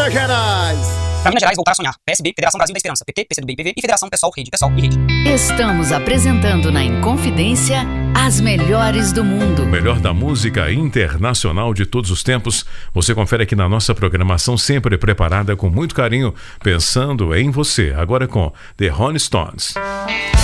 Minas Gerais. Pra Minas Gerais, voltar a sonhar. PSB, Federação Brasil da Esperança. PT, PCdoB e PV e Federação Pessoal Rede. Pessoal e Rede. Estamos apresentando na Inconfidência as melhores do mundo. O melhor da música internacional de todos os tempos. Você confere aqui na nossa programação, sempre preparada com muito carinho, pensando em você. Agora com The Rolling Stones.